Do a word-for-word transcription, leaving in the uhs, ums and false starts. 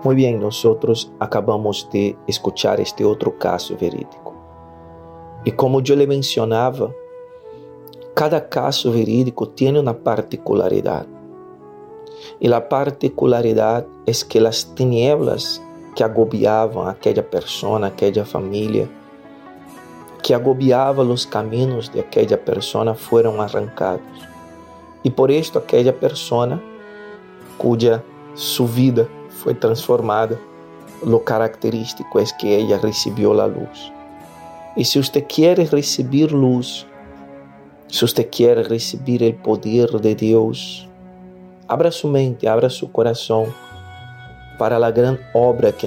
Muy bien, nosotros acabamos de escuchar este otro caso verídico. Y como yo le mencionaba, cada caso verídico tiene una particularidad. Y la particularidad es que las tinieblas que agobiaban a aquella persona, aquella familia, que agobiaban los caminos de aquella persona, fueron arrancados. Y por esto aquella persona cuya su vida fue transformada, lo característico es que ella recibió la luz. Y si usted quiere recibir luz, si usted quiere recibir el poder de Dios, abra su mente, abra su corazón para la gran obra que